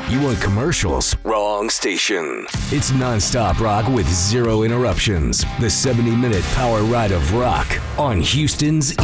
You want commercials? Wrong station. It's nonstop rock with zero interruptions. The 70-minute power ride of rock on Houston's